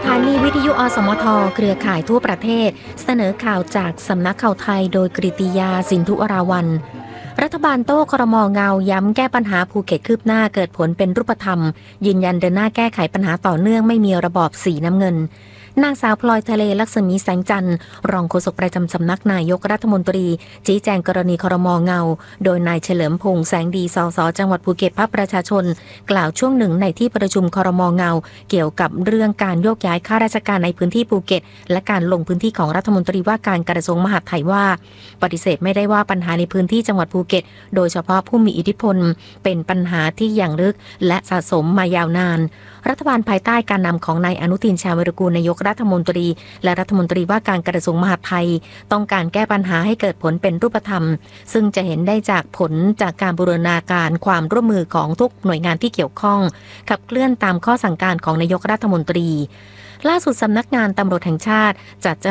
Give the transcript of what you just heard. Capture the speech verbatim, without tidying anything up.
ถานีวิทยุอสมทเครือข่ายทั่วประเทศเสนอข่าวจากสำนักข่าวไทยโดยกฤติยาสินธุอราวัลย์รัฐบาลโต้ครม.เงาย้ำแก้ปัญหาภูเก็ตคืบหน้าเกิดผลเป็นรูปธรรมยืนยันเดินหน้าแก้ไขปัญหาต่อเนื่องไม่มีระบอบสีน้ำเงินนางสาวพลอยทะเลลักษมีแสงจันทร์รองโฆษกประจำสำนักนายกรัฐมนตรีชี้แจงกรณีครม.เงาโดยนายเฉลิมพงษ์แสงดีสสจังหวัดภูเก็ตพรรคประชาชนกล่าวช่วงหนึ่งในที่ประชุมครม.เงาเกี่ยวกับเรื่องการโยกย้ายข้าราชการในพื้นที่ภูเก็ตและการลงพื้นที่ของรัฐมนตรีว่าการกระทรวงมหาดไทยว่าปฏิเสธไม่ได้ว่าปัญหาในพื้นที่จังหวัดภูเก็ตโดยเฉพาะผู้มีอิทธิพลเป็นปัญหาที่อย่างลึกและสะสมมายาวนานรัฐบาลภายใต้การนำของนายอนุทินชาญวิรากูลนายกรัฐมนตรีและรัฐมนตรีว่าการกระทรวงมหาดไทยต้องการแก้ปัญหาให้เกิดผลเป็นรูปธรรมซึ่งจะเห็นได้จากผลจากการบูรณาการความร่วมมือของทุกหน่วยงานที่เกี่ยวข้องขับเคลื่อนตามข้อสั่งการของนายกรัฐมนตรีล่าสุดสำนักงานตำรวจแห่งชาติจัด